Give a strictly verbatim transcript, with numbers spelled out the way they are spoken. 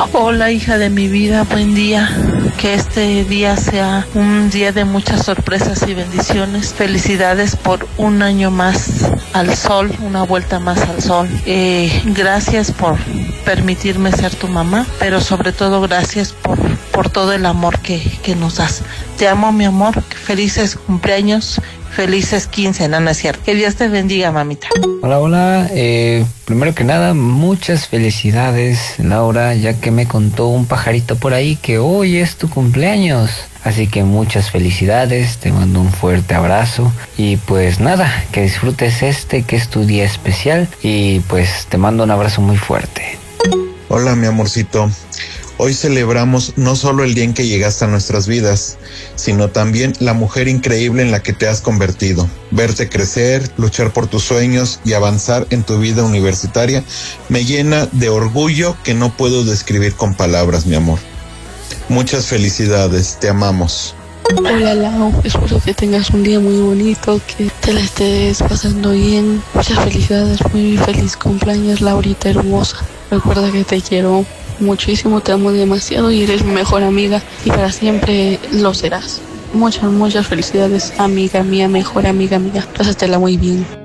Hola, hija de mi vida, buen día. Que este día sea un día de muchas sorpresas y bendiciones. Felicidades por un año más al sol, una vuelta más al sol. Eh, gracias por permitirme ser tu mamá, pero sobre todo gracias por, por todo el amor que, que nos das. Te amo, mi amor. Felices cumpleaños. Felices quince, no, no es cierto. Que Dios te bendiga, mamita. Hola, hola. Eh, primero que nada, muchas felicidades, Laura, ya que me contó un pajarito por ahí que hoy es tu cumpleaños. Así que muchas felicidades, te mando un fuerte abrazo y pues nada, que disfrutes este que es tu día especial y pues te mando un abrazo muy fuerte. Hola, mi amorcito. Hoy celebramos no solo el día en que llegaste a nuestras vidas, sino también la mujer increíble en la que te has convertido. Verte crecer, luchar por tus sueños y avanzar en tu vida universitaria me llena de orgullo que no puedo describir con palabras, mi amor. Muchas felicidades, te amamos. Hola, Lau, espero que tengas un día muy bonito, que te la estés pasando bien. Muchas felicidades, muy feliz cumpleaños, Laurita hermosa. Recuerda que te quiero muchísimo, te amo demasiado y eres mi mejor amiga y para siempre lo serás. Muchas, muchas felicidades, amiga mía, mejor amiga mía. Pásatela muy bien.